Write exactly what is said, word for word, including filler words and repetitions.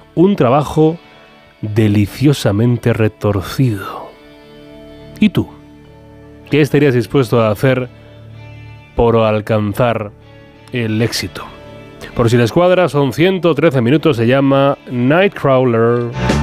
un trabajo deliciosamente retorcido. ¿Y tú? ¿Qué estarías dispuesto a hacer por alcanzar el éxito? Por si la escuadra, son ciento trece minutos, se llama Nightcrawler.